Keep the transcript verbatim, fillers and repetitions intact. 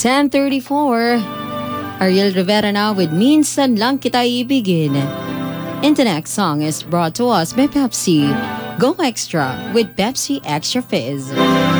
ten thirty-four. Ariel Rivera now with Minsan Lang Kita Ibigin. And the next song is brought to us by Pepsi. Go Extra with Pepsi Extra Fizz.